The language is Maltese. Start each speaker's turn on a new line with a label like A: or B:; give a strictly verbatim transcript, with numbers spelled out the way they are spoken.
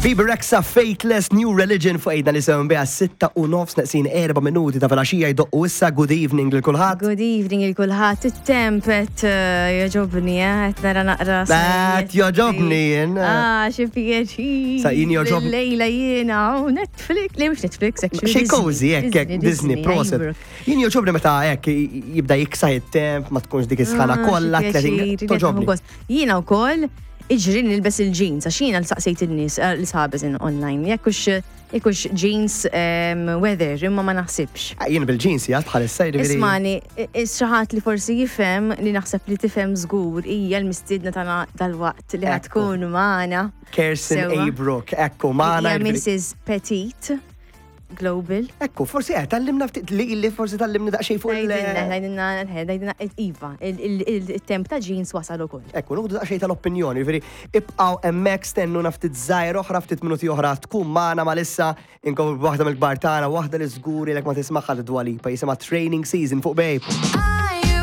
A: Bibi Rexha Faithless New Religion fuq ejdna li sewm biha sitta u nofs naqsin erba' minuti ta' filgħaxija jdoqqu issa good evening lil kulħadd.
B: Good evening il kulħadd. It-temp qed joġobni, qed nara naqra.
A: Qed joġobni jien.
B: Ah, xi pjaċir.
A: Sa jien joġob-
B: Lejla jiena u Netflix, le mhux Netflix actually.
A: Xej cozy hekk hekk Disney proset. Jien joġobni meta hekk jibda jiksaħ it-temp ma tkunx dik is-sħana kollha toġobni.
B: Jiena wkoll iġri nilbes il-jeans, għax jiena l-saqsejt il-nies li sħabes online. Jekkux jekkux jeans weather, imma ma naħsibx.
A: Jien bil-jeans jgħat bħalissa jrivi.
B: Ismani, is-xaħat li forsi jifhem li naħseb li tifhem żgur hija l-mistiedna tagħna dal-waqt li ħad tkun magħna.
A: Kirsten Aybrook, ekku magħna.
B: Hija Missus Petit Global.
A: Ekku, forsi qed tallimna ftit li li forsi tallimna daqsxejn fuq il-
B: Għajdinna, għajdinna, Iva, il-temp ta' jeans wasal ukoll.
A: Ekku, nuħdu daqsxejn tal-opinjoni, jiġifieri ibqgħu hemmhekk stennu ftit żgħir oħra ftit minuti oħra tkun magħna malissa inkom waħda mill-kbar tagħna, waħda li żguri lek ma tismagħha Dua Lipa jisimha Training Season fuq Babe.